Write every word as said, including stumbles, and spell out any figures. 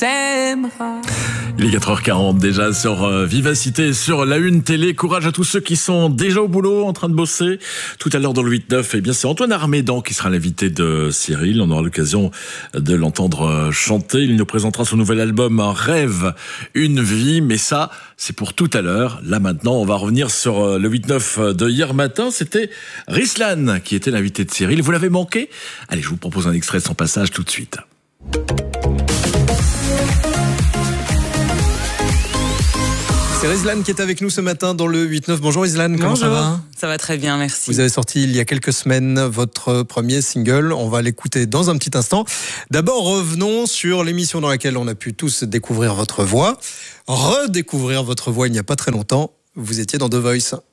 s'aimera. Il est quatre heures quarante déjà sur euh, Vivacité, sur la Une Télé. Courage à tous ceux qui sont déjà au boulot, en train de bosser. Tout à l'heure dans le huit neuf, eh bien c'est Antoine Armédan qui sera l'invité de Cyril. On aura l'occasion de l'entendre chanter. Il nous présentera son nouvel album Un rêve, une vie. Mais ça, c'est pour tout à l'heure. Là maintenant, on va revenir sur le huit neuf de hier matin. C'était Rislan qui était l'invité de Cyril. Vous l'avez manqué? Allez, je vous propose un extrait de son passage tout de suite. C'est Rislan qui est avec nous ce matin dans le huit neuf. Bonjour Rislan, comment Bonjour. ça va? Ça va très bien, merci. Vous avez sorti il y a quelques semaines votre premier single, on va l'écouter dans un petit instant. D'abord revenons sur l'émission dans laquelle on a pu tous découvrir votre voix, redécouvrir votre voix il n'y a pas très longtemps. Vous étiez dans The Voice.